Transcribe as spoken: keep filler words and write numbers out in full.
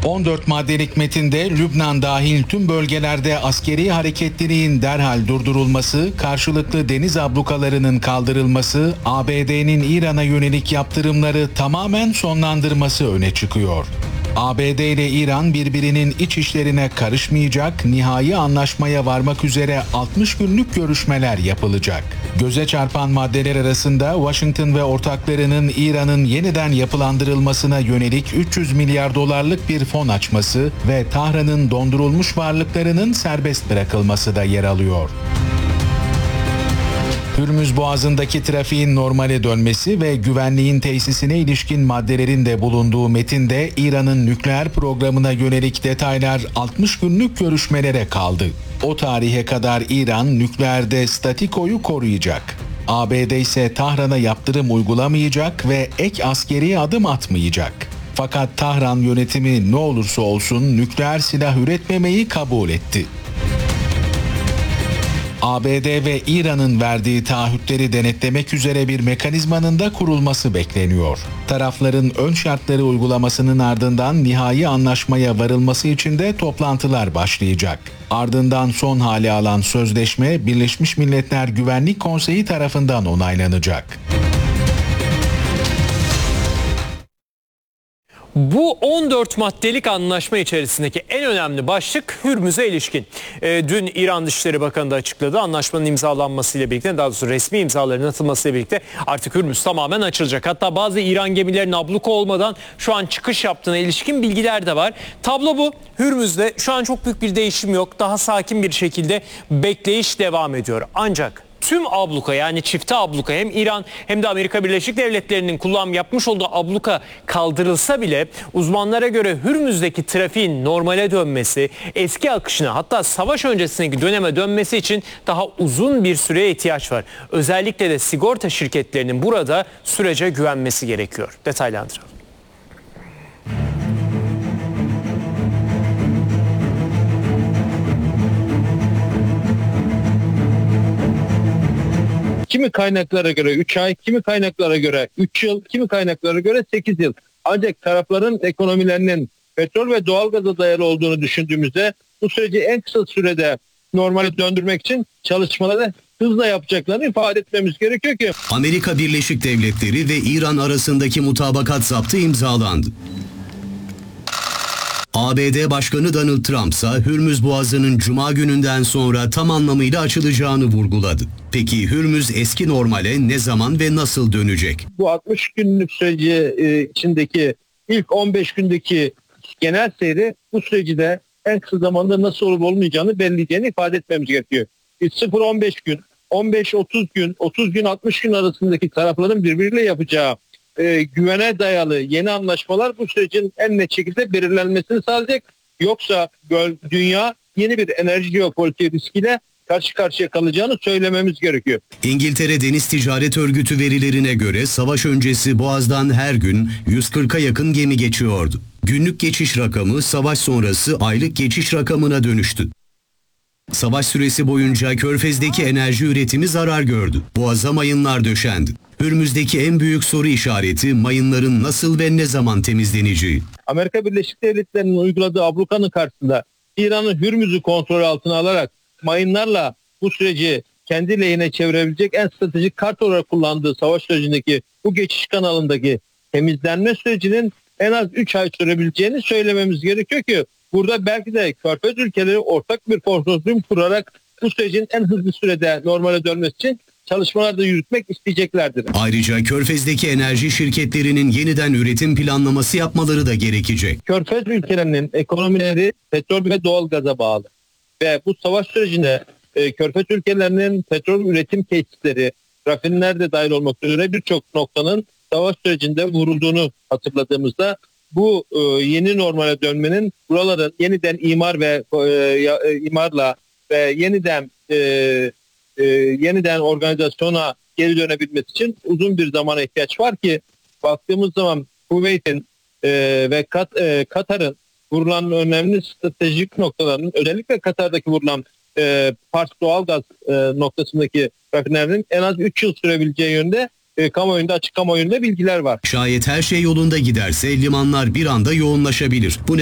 on dört maddelik metinde Lübnan dahil tüm bölgelerde askeri hareketliliğin derhal durdurulması, karşılıklı deniz ablukalarının kaldırılması, A B D'nin İran'a yönelik yaptırımları tamamen sonlandırması öne çıkıyor. A B D ile İran birbirinin iç işlerine karışmayacak, nihai anlaşmaya varmak üzere altmış günlük görüşmeler yapılacak. Göze çarpan maddeler arasında Washington ve ortaklarının İran'ın yeniden yapılandırılmasına yönelik üç yüz milyar dolarlık bir fon açması ve Tahran'ın dondurulmuş varlıklarının serbest bırakılması da yer alıyor. Hürmüz Boğazı'ndaki trafiğin normale dönmesi ve güvenliğin tesisine ilişkin maddelerin de bulunduğu metinde İran'ın nükleer programına yönelik detaylar altmış günlük görüşmelere kaldı. O tarihe kadar İran nükleerde statikoyu koruyacak. A B D ise Tahran'a yaptırım uygulamayacak ve ek askeri adım atmayacak. Fakat Tahran yönetimi ne olursa olsun nükleer silah üretmemeyi kabul etti. A B D ve İran'ın verdiği taahhütleri denetlemek üzere bir mekanizmanın da kurulması bekleniyor. Tarafların ön şartları uygulamasının ardından nihai anlaşmaya varılması için de toplantılar başlayacak. Ardından son hale alan sözleşme Birleşmiş Milletler Güvenlik Konseyi tarafından onaylanacak. Bu on dört maddelik anlaşma içerisindeki en önemli başlık Hürmüz'e ilişkin. E, dün İran Dışişleri Bakanı da açıkladı. Anlaşmanın imzalanmasıyla birlikte, daha doğrusu resmi imzaların atılmasıyla birlikte artık Hürmüz tamamen açılacak. Hatta bazı İran gemilerinin abluka olmadan şu an çıkış yaptığına ilişkin bilgiler de var. Tablo bu. Hürmüz'de şu an çok büyük bir değişim yok. Daha sakin bir şekilde bekleyiş devam ediyor. Ancak tüm abluka, yani çifte abluka, hem İran hem de Amerika Birleşik Devletleri'nin kullanım yapmış olduğu abluka kaldırılsa bile uzmanlara göre Hürmüz'deki trafiğin normale dönmesi, eski akışına, hatta savaş öncesindeki döneme dönmesi için daha uzun bir süreye ihtiyaç var. Özellikle de sigorta şirketlerinin burada sürece güvenmesi gerekiyor. Detaylandıralım. Kimi kaynaklara göre üç ay, kimi kaynaklara göre üç yıl, kimi kaynaklara göre sekiz yıl. Ancak tarafların ekonomilerinin petrol ve doğalgaza dayalı olduğunu düşündüğümüzde bu süreci en kısa sürede normale döndürmek için çalışmaları hızla yapacaklarını ifade etmemiz gerekiyor ki. Amerika Birleşik Devletleri ve İran arasındaki mutabakat zaptı imzalandı. A B D Başkanı Donald Trump ise Hürmüz Boğazı'nın Cuma gününden sonra tam anlamıyla açılacağını vurguladı. Peki Hürmüz eski normale ne zaman ve nasıl dönecek? Bu altmış günlük süreci e, içindeki ilk on beş gündeki genel seyri bu süreci de en kısa zamanda nasıl olup olmayacağını belleyeceğini ifade etmemiz gerekiyor. sıfır on beş gün, on beş otuz gün, otuz gün altmış gün arasındaki tarafların birbiriyle yapacağı e, güvene dayalı yeni anlaşmalar bu sürecin en net şekilde belirlenmesini sağlayacak. Yoksa dünya yeni bir enerji jeopolitik riskiyle karşı karşıya kalacağını söylememiz gerekiyor. İngiltere Deniz Ticaret Örgütü verilerine göre savaş öncesi Boğaz'dan her gün yüz kırka yakın gemi geçiyordu. Günlük geçiş rakamı savaş sonrası aylık geçiş rakamına dönüştü. Savaş süresi boyunca Körfez'deki enerji üretimi zarar gördü. Boğaz'a mayınlar döşendi. Hürmüz'deki en büyük soru işareti mayınların nasıl ve ne zaman temizleneceği. Amerika Birleşik Devletleri'nin uyguladığı ablukanın karşısında İran'ın Hürmüz'ü kontrol altına alarak mayınlarla bu süreci kendi lehine çevirebilecek en stratejik kart olarak kullandığı savaş sürecindeki bu geçiş kanalındaki temizlenme sürecinin en az üç ay sürebileceğini söylememiz gerekiyor ki burada belki de Körfez ülkeleri ortak bir konsorsiyum kurarak bu sürecin en hızlı sürede normale dönmesi için çalışmalar da yürütmek isteyeceklerdir. Ayrıca Körfez'deki enerji şirketlerinin yeniden üretim planlaması yapmaları da gerekecek. Körfez ülkelerinin ekonomileri petrol ve doğalgaza bağlı. Ve bu savaş sürecinde e, Körfez ülkelerinin petrol üretim tesisleri, rafineler de dahil olmak üzere birçok noktanın savaş sürecinde vurulduğunu hatırladığımızda bu e, yeni normale dönmenin buraların yeniden imar ve e, imarla ve yeniden e, e, yeniden organizasyona geri dönebilmesi için uzun bir zamana ihtiyaç var ki baktığımız zaman Kuveyt'in e, ve Kat, e, Katar'ın vurulan önemli stratejik noktaların, özellikle Katar'daki vurulan e, Pars doğalgaz e, noktasındaki rafinerinin en az üç yıl sürebileceği yönde e, kamuoyunda, açık kamuoyunda bilgiler var. Şayet her şey yolunda giderse limanlar bir anda yoğunlaşabilir. Bu